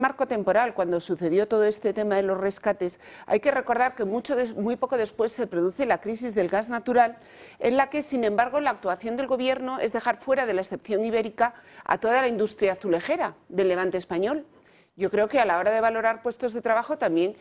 marco temporal, cuando sucedió todo este tema de los rescates, hay que recordar que muy poco después se produce la crisis del gas natural, en la que, sin embargo, la actuación del Gobierno es dejar fuera de la excepción ibérica a toda la industria azulejera del Levante español. Yo creo que a la hora de valorar puestos de trabajo también